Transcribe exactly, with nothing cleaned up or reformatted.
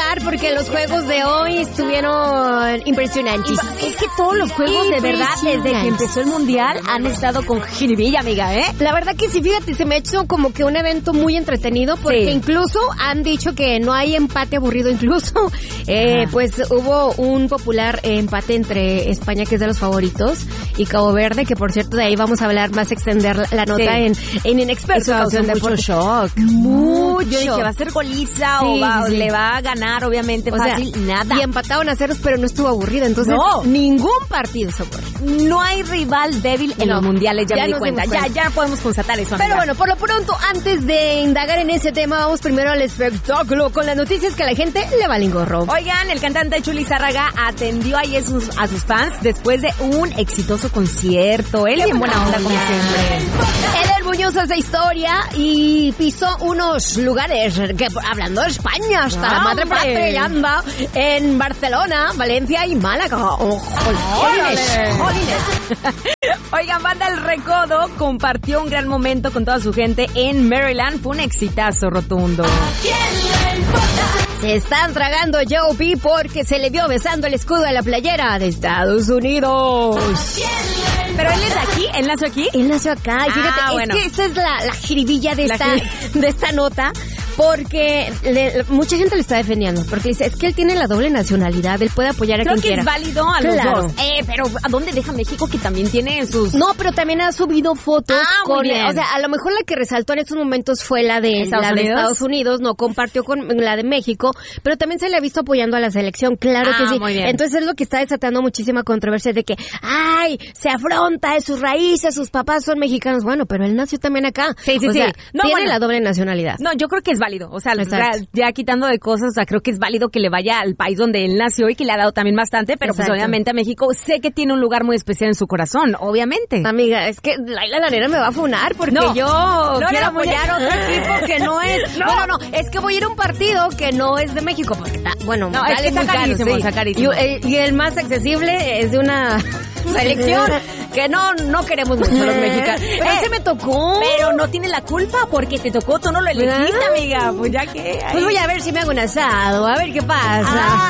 saludar porque los juegos de hoy estuvieron impresionantes. Es que todos los juegos de verdad desde que empezó el mundial han estado con jiribilla, amiga, ¿eh? La verdad que sí, fíjate, se me ha hecho como que un evento muy entretenido porque sí. Incluso han dicho que no hay empate aburrido, incluso eh, pues hubo un popular empate entre España, que es de los favoritos, y Cabo Verde, que por cierto de ahí vamos a hablar más, extender la nota sí. en, en Inexpertos. Eso causó mucho shock. Mucho. Yo dije, ¿va a ser goliza sí, o, va, sí. le va a ganar obviamente o fácil? Sea, nada. Y empataron a ceros, pero no estuvo aburrido, entonces no. ningún partido se aburrió. No hay rival débil en no. los mundiales, ya, ya me di cuenta. Ya, ya podemos constatar eso, amiga. Pero bueno, por lo pronto, antes de indagar en ese tema, vamos primero al espectáculo con las noticias que a la gente le vale un gorro. Oigan, el cantante Chuli Zárraga atendió ayer sus, a sus fans después de un exitoso concierto. Él bien buena onda, como siempre. Él orgulloso esa historia y pisó unos lugares que, hablando de España, hasta ¡ah, la madre patria anda en Barcelona, Valencia y Málaga. Oh, jolines, jolines. Oigan, Banda El Recodo compartió un gran momento con toda su gente en Maryland. Fue un exitazo rotundo. Se están tragando Joe P porque se le vio besando el escudo de la playera de Estados Unidos. ¿Pero él es de aquí? ¿Él nació aquí? Él nació acá. Y fíjate, ah, es bueno. que esa es la, la jiribilla de, esta, de esta nota. Porque le, mucha gente le está defendiendo. Porque dice, es que él tiene la doble nacionalidad. Él puede apoyar a Creo quien quiera. Creo que es válido a los claro. dos. Eh, pero ¿a dónde deja México que también tiene sus...? No, pero también ha subido fotos ah, con... O sea, a lo mejor la que resaltó en estos momentos fue la de Estados, la Unidos? de Estados Unidos. No compartió con la de México. Pero también se le ha visto apoyando a la selección. Claro ah, que sí. Muy bien. Entonces es lo que está desatando muchísima controversia de que, ay, se afronta de sus raíces, sus papás son mexicanos. Bueno, pero él nació también acá. Sí, sí, o sí. Sea, no, tiene bueno. la doble nacionalidad. No, yo creo que es válido. O sea, ya, ya quitando de cosas, o sea, creo que es válido que le vaya al país donde él nació y que le ha dado también bastante, pero Exacto. pues obviamente a México sé que tiene un lugar muy especial en su corazón, obviamente. Amiga, es que Laila la nena me va a funar porque no, yo no quiero apoyar a otro equipo que no es... No. no, no, no, es que voy a ir a un partido que no es de México, porque está, bueno, no, es que está carísimo, sí. está carísimo. Y, el, y el más accesible es de una selección que no no queremos mucho los mexicanos. Pero eh, se me tocó. Pero no tiene la culpa porque te tocó, tú no lo elegiste, amiga. Pues ya que... Pues voy a ver si me hago un asado, a ver qué pasa. Ah,